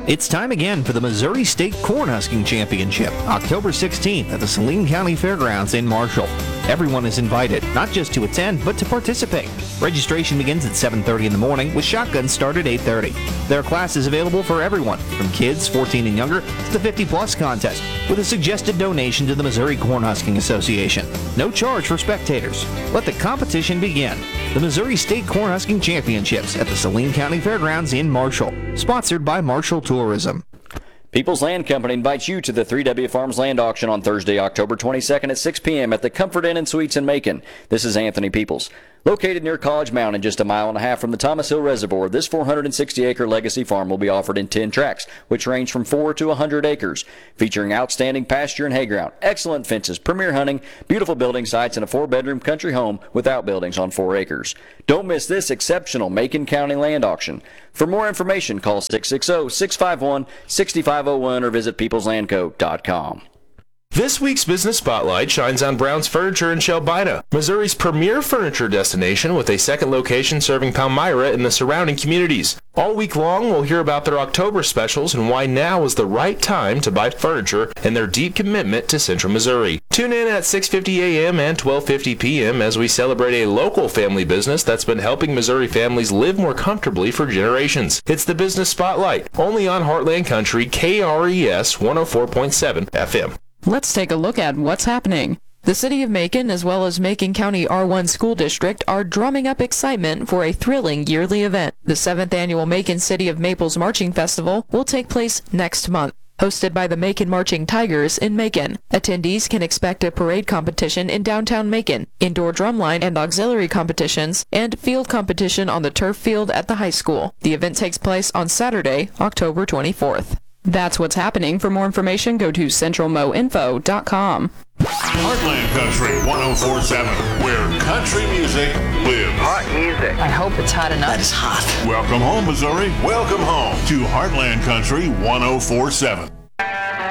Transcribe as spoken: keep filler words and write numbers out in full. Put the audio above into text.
It's time again for the Missouri State Cornhusking Championship, October sixteenth at the Saline County Fairgrounds in Marshall. Everyone is invited, not just to attend, but to participate. Registration begins at seven thirty in the morning, with shotguns start at eight thirty. There are classes available for everyone, from kids fourteen and younger to the fifty plus contest, with a suggested donation to the Missouri Cornhusking Association. No charge for spectators. Let the competition begin. The Missouri State Cornhusking Championships at the Saline County Fairgrounds in Marshall. Sponsored by Marshall Tourism. People's Land Company invites you to the three W Farms Land Auction on Thursday, October twenty-second at six p.m. at the Comfort Inn and Suites in Macon. This is Anthony Peoples. Located near College Mountain, just a mile and a half from the Thomas Hill Reservoir, this four hundred sixty acre legacy farm will be offered in ten tracts, which range from four to one hundred acres, featuring outstanding pasture and hay ground, excellent fences, premier hunting, beautiful building sites, and a four-bedroom country home with outbuildings on four acres. Don't miss this exceptional Macon County land auction. For more information, call six six zero, six five one, six five zero one or visit peoples land co dot com. This week's Business Spotlight shines on Brown's Furniture in Shelbina, Missouri's premier furniture destination with a second location serving Palmyra and the surrounding communities. All week long, we'll hear about their October specials and why now is the right time to buy furniture and their deep commitment to Central Missouri. Tune in at six fifty a.m. and twelve fifty p.m. as we celebrate a local family business that's been helping Missouri families live more comfortably for generations. It's the Business Spotlight, only on Heartland Country, K R E S one oh four point seven F M. Let's take a look at what's happening. The City of Macon, as well as Macon County R one School District, are drumming up excitement for a thrilling yearly event. The seventh annual Macon City of Maples Marching Festival will take place next month. Hosted by the Macon Marching Tigers in Macon. Attendees can expect a parade competition in downtown Macon, indoor drumline and auxiliary competitions, and field competition on the turf field at the high school. The event takes place on Saturday, October twenty-fourth. That's what's happening. For more information, go to central mo info dot com. Heartland Country one oh four point seven, where country music lives. Hot music. I hope it's hot enough. That is hot. Welcome home, Missouri. Welcome home to Heartland Country one oh four point seven.